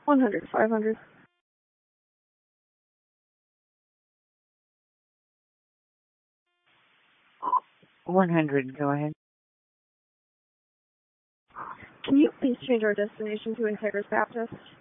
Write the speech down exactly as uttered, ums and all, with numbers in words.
one hundred, five hundred. one hundred, go ahead. Can you please change our destination to Integris Baptist?